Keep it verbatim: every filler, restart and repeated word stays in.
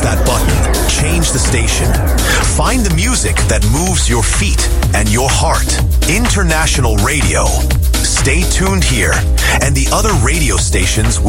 that button. Change the station. Find the music that moves your feet and your heart. International Radio. Stay tuned here, and the other radio stations will